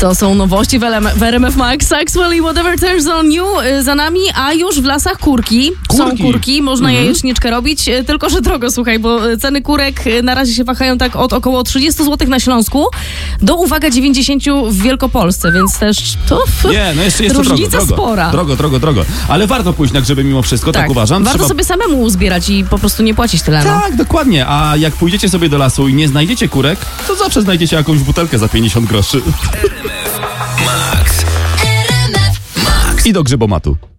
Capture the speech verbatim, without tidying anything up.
To są nowości w, L M- w R M F Max. Axwell i Whatever Turns on You y, za nami, a już w lasach kurki. Kurki. Są kurki, można Mhm. jajeczniczkę robić, y, tylko że drogo, słuchaj, bo y, ceny kurek y, na razie się wahają tak od około trzydzieści złotych na Śląsku do, uwaga, dziewięćdziesiąt w Wielkopolsce, więc też to f- Nie, no jeszcze, jeszcze różnica drogo, drogo, spora. drogo, drogo, drogo. Ale warto pójść na grzyby mimo wszystko, tak, uważam. Warto Trzeba... sobie samemu uzbierać i po prostu nie płacić tyle. No. Tak, dokładnie. A jak pójdziecie sobie do lasu i nie znajdziecie kurek, to zawsze znajdziecie jakąś butelkę za pięćdziesiąt groszy. R M F Max. R M F Max. I do grzybomatu.